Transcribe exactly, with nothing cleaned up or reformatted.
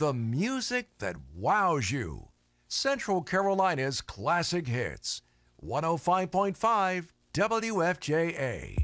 the music that wows you. Central Carolina's classic hits. one oh five point five W F J A.